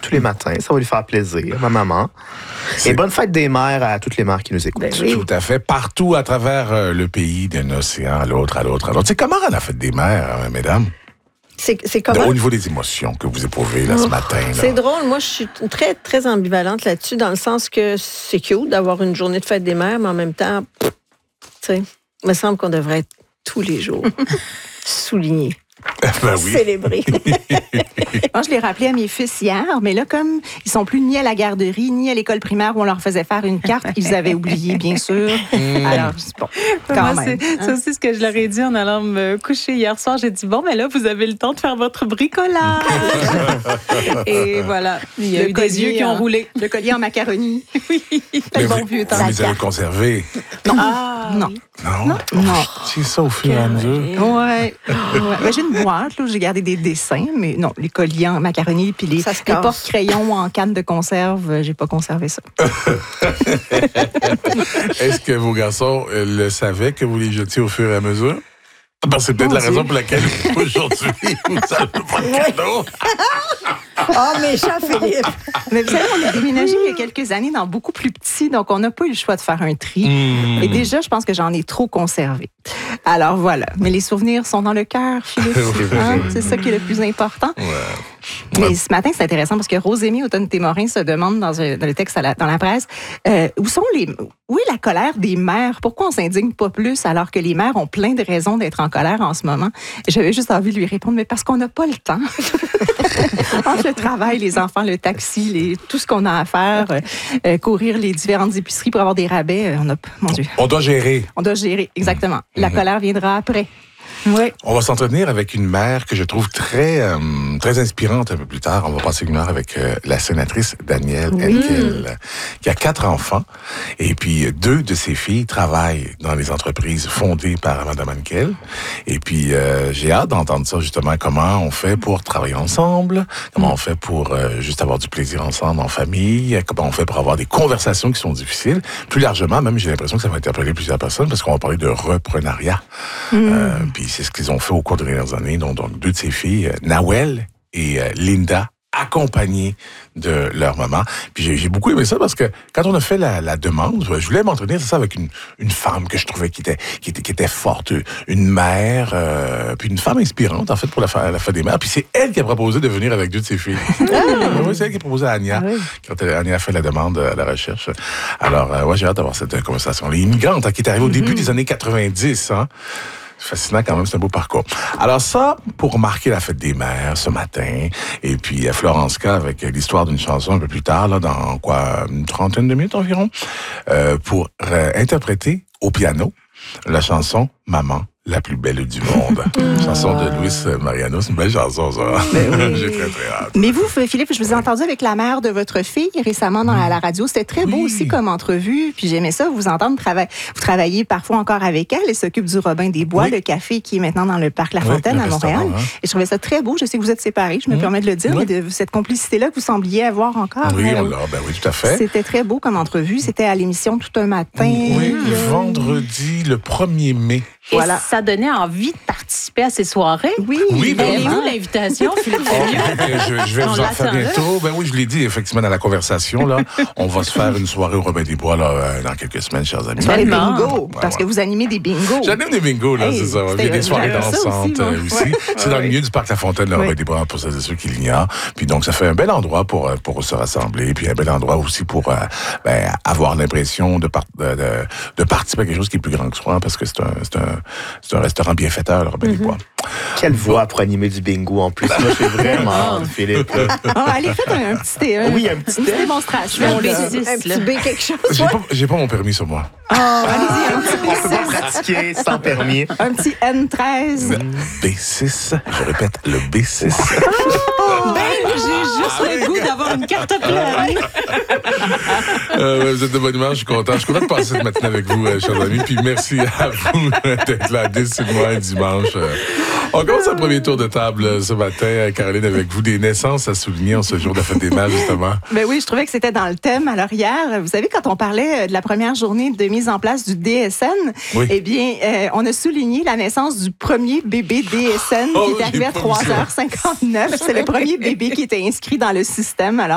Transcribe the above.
tous les matins. Ça va lui faire plaisir, ma maman. Et bonne fête des mères à toutes les mères qui nous écoutent. Ben oui. Tout à fait. Partout à travers le pays, d'un océan à l'autre, à l'autre, à l'autre. C'est comment la fête des mères, mesdames? C'est comment? Au niveau des émotions que vous éprouvez là, ce matin. Là. C'est drôle. Moi, je suis très, très ambivalente là-dessus, dans le sens que c'est cute d'avoir une journée de fête des mères, mais en même temps, tu sais, il me semble qu'on devrait être tous les jours souligner. Ben oui. Célébrer. Moi, je l'ai rappelé à mes fils hier, mais là, comme ils sont plus ni à la garderie, ni à l'école primaire où on leur faisait faire une carte, ils avaient oublié, bien sûr. Alors, bon, quand moi, même. C'est aussi ce que je leur ai dit en allant me coucher hier soir. J'ai dit, bon, mais là, vous avez le temps de faire votre bricolage. Et voilà, il y a eu des yeux qui ont roulé. Le collier en macaroni. Oui. Mais bon vous, vieux temps. vous les avez conservés? Non. Non. Non? Non. C'est ça au fur et à mesure? Ouais. Ben, j'ai une boîte là, où j'ai gardé des dessins, mais non, les colliers en macaroni puis les porte-crayons en canne de conserve, j'ai pas conservé ça. Est-ce que vos garçons le savaient que vous les jetiez au fur et à mesure? Parce que c'est peut-être la raison pour laquelle aujourd'hui, vous n'avez pas de cadeau. Oh, méchant Philippe! Mais vous savez, on a déménagé il y a quelques années dans beaucoup plus petit, donc on n'a pas eu le choix de faire un tri. Et déjà, je pense que j'en ai trop conservé. Alors voilà. Mais les souvenirs sont dans le cœur, Philippe. Hein? C'est ça qui est le plus important. Ouais. Mais ce matin, c'est intéressant parce que Rosémie Automne-Témorin se demande dans le texte dans la presse où est la colère des mères? Pourquoi on s'indigne pas plus alors que les mères ont plein de raisons d'être en colère en ce moment? Et j'avais juste envie de lui répondre, mais parce qu'on n'a pas le temps. Entre le travail, les enfants, le taxi, tout ce qu'on a à faire, courir les différentes épiceries pour avoir des rabais, mon Dieu. On doit gérer. On doit gérer, exactement. La colère viendra après. Oui. On va s'entretenir avec une mère que je trouve très inspirante un peu plus tard. On va passer une heure avec la sénatrice Danielle Henkel, qui a 4 enfants. Et puis, 2 de ses filles travaillent dans les entreprises fondées par Mme Henkel. Et puis, j'ai hâte d'entendre ça, justement, comment on fait pour travailler ensemble, comment on fait pour juste avoir du plaisir ensemble en famille, comment on fait pour avoir des conversations qui sont difficiles. Plus largement, même, j'ai l'impression que ça va interpeller plusieurs personnes parce qu'on va parler de reprenariat. Puis c'est ce qu'ils ont fait au cours des dernières années. Donc 2 de ses filles, Nawel et Linda, accompagnées de leur maman. Puis j'ai beaucoup aimé ça parce que quand on a fait la demande, je voulais m'entretenir ça avec une femme que je trouvais qui était forte, une mère, puis une femme inspirante en fait pour la fête des mères. Puis c'est elle qui a proposé de venir avec 2 de ses filles. Oui, c'est elle qui a proposé à Anya quand Anya a fait la demande à la recherche. Alors j'ai hâte d'avoir cette conversation. Les immigrantes qui est arrivée au début des années 90. Hein. C'est fascinant quand même, c'est un beau parcours. Alors ça, pour marquer la fête des mères ce matin, et puis Florence K avec l'histoire d'une chanson un peu plus tard, là, dans une trentaine de minutes environ, pour interpréter au piano la chanson « Maman, la plus belle du monde ». Chanson de Luis Mariano, c'est une belle chanson, ça. Oui. J'ai très, très hâte. Mais vous, Philippe, je vous ai entendu avec la mère de votre fille récemment dans la radio. C'était très beau aussi comme entrevue. Puis j'aimais ça, vous entendre vous travaillez parfois encore avec elle. Elle s'occupe du Robin des Bois, le café qui est maintenant dans le Parc La Fontaine à Montréal. Et je trouvais ça très beau. Je sais que vous êtes séparés, je me permets de le dire, mais de cette complicité-là que vous sembliez avoir encore. Oui, on l'a, oui, tout à fait. C'était très beau comme entrevue. C'était à l'émission Tout un matin. Oui, vendredi, le 1er mai. Et ça donnait envie de participer à ces soirées. Oui, ben elle est où l'invitation, Philippe? Je vais vous en faire bientôt. Ben oui, je l'ai dit effectivement dans la conversation. Là, on va se faire une soirée au Robin des Bois là, dans quelques semaines, chers amis. Des bingos, parce que vous animez des bingos. J'anime des bingos, là, c'est ça. Il y a des soirées dansantes aussi. C'est dans le milieu du Parc La Fontaine, le Robin des Bois, pour celles et ceux qui l'ignorent. Puis donc, ça fait un bel endroit pour se rassembler, puis un bel endroit aussi pour avoir l'impression de participer à quelque chose qui est plus grand que soi, parce que c'est un restaurant bienfaiteur, le Robin des Bois. Quelle voix pour animer du bingo en plus. Moi, j'ai vraiment hâte, Philippe. Allez, faites un petit démonstration. Un petit B quelque chose. J'ai pas mon permis sur moi. Allez-y, un petit On peut pas pratiquer sans permis. Un petit N13. B6. Je répète, le B6. J'ai juste le goût d'avoir une carte pleine. Vous êtes de bonne humeur, je suis content. Je suis content de passer cette matinée avec vous, chers amis. Puis merci à vous d'être là dès ce mois dimanche. On commence un premier tour de table ce matin, Caroline, avec vous, des naissances à souligner en ce jour de la fête des mères, justement. Ben oui, je trouvais que c'était dans le thème. Alors hier, vous savez, quand on parlait de la première journée de mise en place du DSN, eh bien, on a souligné la naissance du premier bébé DSN qui est arrivé à 3h59. C'est le premier bébé qui était inscrit dans le système. Alors,